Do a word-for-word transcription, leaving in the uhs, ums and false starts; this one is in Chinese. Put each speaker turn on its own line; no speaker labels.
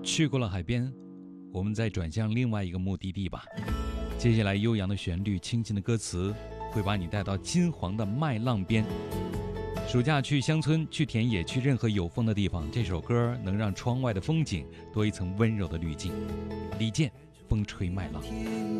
去过了海边，我们再转向另外一个目的地吧。接下来悠扬的旋律，清新的歌词，会把你带到金黄的麦浪边。暑假去乡村，去田野，去任何有风的地方，这首歌能让窗外的风景多一层温柔的滤镜。李健，风吹麦浪。